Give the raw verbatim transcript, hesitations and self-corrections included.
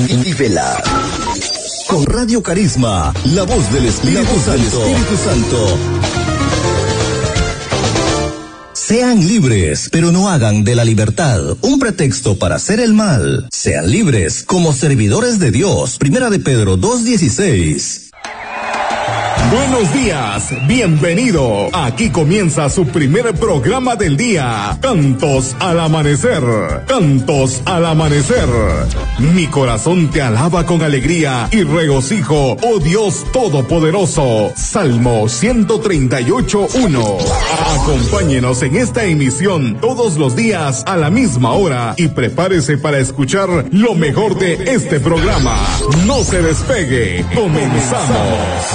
Vívela. Con Radio Carisma, la voz del Espíritu, voz Santo. Del Espíritu Santo. Sean libres, pero no hagan de la libertad un pretexto para hacer el mal. Sean libres como servidores de Dios. Primera de Pedro dos dieciséis. Buenos días, bienvenido. Aquí comienza su primer programa del día. Cantos al amanecer, cantos al amanecer. Mi corazón te alaba con alegría y regocijo, oh Dios Todopoderoso. Salmo ciento treinta y ocho, uno. Acompáñenos en esta emisión todos los días a la misma hora y prepárese para escuchar lo mejor de este programa. No se despegue, comenzamos.